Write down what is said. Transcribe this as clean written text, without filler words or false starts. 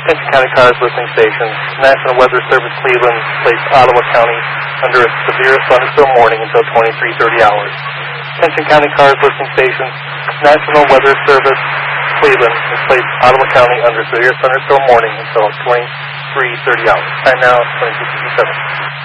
Attention County Cars listening stations. National Weather Service Cleveland placed Ottawa County under a severe thunderstorm warning until 23:30 hours. Attention County Cars listening stations. National Weather Service Cleveland has placed Ottawa County under severe thunderstorm warning until 23:30 hours. Time now, 22:57.